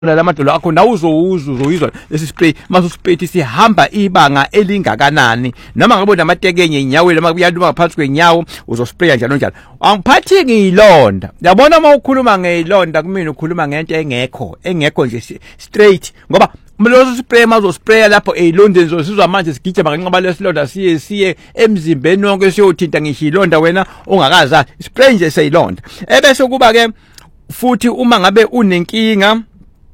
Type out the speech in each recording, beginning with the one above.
lamadolo akho na uzoyizwa lesi spray mase spray sihamba ibanga elingakanani noma ngabe unamatekenye enyaweni noma kuyaduma ngaphansi kwenyawo uzospray njalo njalo angiphathi ngiyilonda yabona uma ukhuluma ngeyilonda kumina ukhuluma ngento engekho nje straight ngoba mlozo spray mazo spray lapho eyilondeni sizwa manje sigijima ngenqaba lesilonda siye emzimbeni wonke siyothinta ngisho ilonda wena ongakazazi spray nje seyilonda ebese kuba ke futhi uma ngabe unenkinga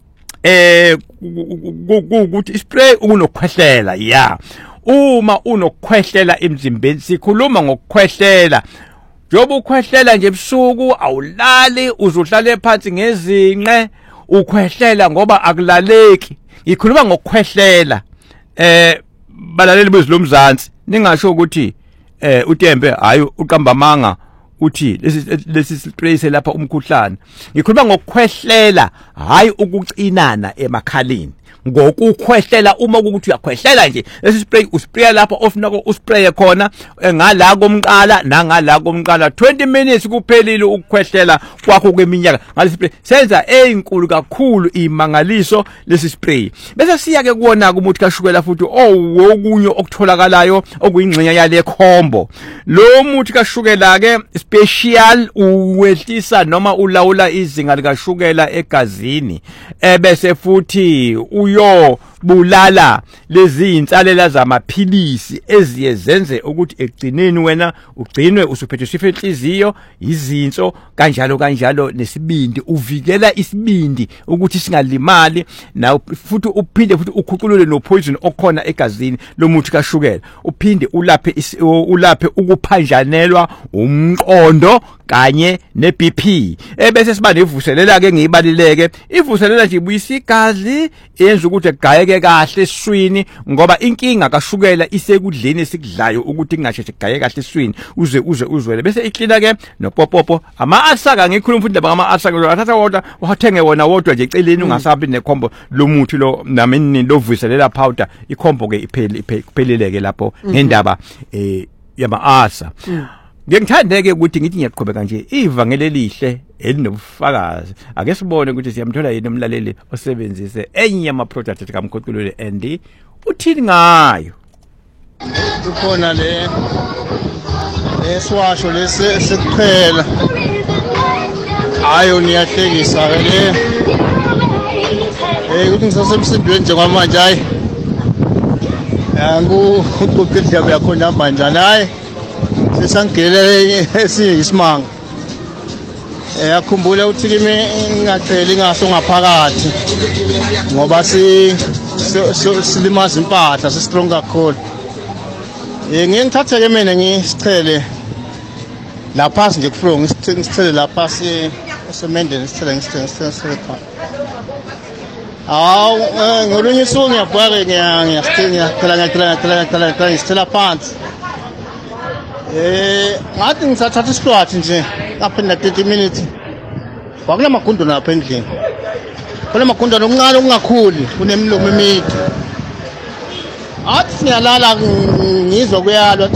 ukuthi spray unokukhwehlela ya uma unokukhwehlela emzimbeni sikhuluma ngokukhwehlela njoba ukhwehlela nje ebusuku awulali uzohlala phansi ngezinqe ukhwehlela ngoba akulaleki ngikhuluma ngokukhwehlela balaleli bezwe lomzansi ningasho ukuthi uTembe hayi uqamba manga uthi lesi spray selapha umkhuhlane ngikhuluma ngokukhwehlela hayi ukucinana emakhaleni ngokukhwehlela uma ukuthi uyakhwehlela nje lesi spray uspray lapha ofuna uspray khona ngala komqala nangala komqala 20 minutes kuphelile ukukhwehlela kwakho kweminyaka ngalesi spray senza ezinkulu kakhulu imangaliso lesi spray bese siya ke kuona umuthi kashukela futhi okunye okutholakalayo okuyingxenye yale combo lo muthi kashukela ke special uwehlisa noma ulawula izinga likashukela egazini bese futhi bulala lezi insalela zamaphilisi eziye zenze ukuthi egcineni wena ugcinwe usuphethe isifo enhliziyo izinso kanjalo nesibindi uvikela isibindi ukuthi singalimali na futhi uphinde futhi ukhuculule no poison okhona egazini lo muthi kashukela uphinde ulaphe ukuphanjanelwa umqondo kanye neBP bese siba nevuselela ke ngiyibalileke ivuselela nje ibuyisa igazi yenza ukuthi egayeke kahle eswini ngoba inkinga kashukela isekudleni esikudlayo ukuthi kungasheshe egayeke kahle eswini uzwele bese iklina ke nopopopo ama-asaka ngikhuluma futhi ndaba ama-asaka athatha wodwa wathenge wona wodwa nje eceleni ungasabi nekhombo lomuthi lo namini lovuselela powder ikhombo ke ipheleleke lapho ngendaba yama-asa ngiyangithandeke ukuthi ngithi ngiyaqhubeka nje ivangeli elihle elinobufakazi ake sibone ukuthi siyamthola yini umlaleli osebenzise enye ama product kaMkhuculule and uthini ngayo ukhona leswasho lesikuphela hayo niyahlekisa ke ukuthi ngisasemsindweni njengamanje hayi ukuqedla yakhona manje hayi sesangele esiyisimanga yakhumbula ukuthi kimi ngacela ingaso ngaphakathi ngoba silimaza impahla strong kakhulu ngiyengithathe ke mina ngisichele lapha nje kufro ngisichele lapha semendeni ngisichele khona ngolunye usuku ngiyabhaka ngiyacela ngisithela phansi ngathi ngisathatha isihlwathi nje ngaphendla 30 minutes wakula magundo lapha endlini kule magundo okuncane okungakhuli kunemlomo emide athi ngiyalala ngizwa kuyalwa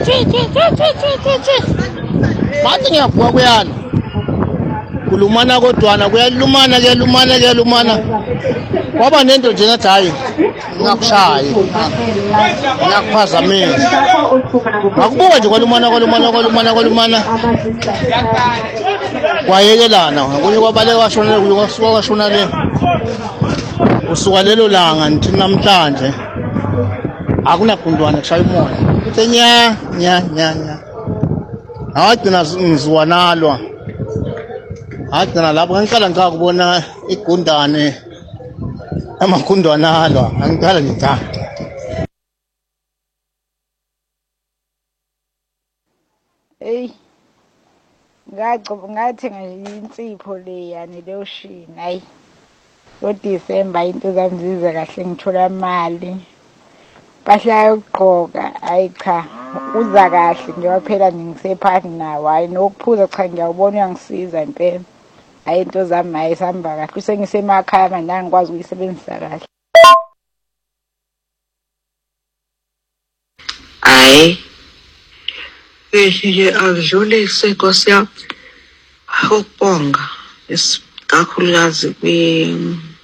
bathi ngiyavuka kuyalwa kulumana kodwana kuyalumana kwaba nento nje ngathi hayi ngakushayi ngakuphazamisa ngakubuka nje kwalumana kwayekelana kunye kwabaleka washona le usuka lelo langa nithi namhlanje akunagundwana kushaya umoya uthe nya awagcina ngiziwanalwa agcina lapho ngiqala ngakubona igundane amagundwana alwa angiqala ngithatha ngathenga insipho le yani lotion hayi ngoDisemba into zami zize kahle ngithola imali bahla yokugqoka hayi cha uza kahle njengoba phela ngingisephansi nawo hayi nokuphuza cha ngiyawubona uyangisiza impela hayi into zami hayi sihamba kahle sengisemakhaya manje angikwazi ukuyisebenzisa kahle hayi nje akudlulise Nkosi yami ukubonga kakhulukazi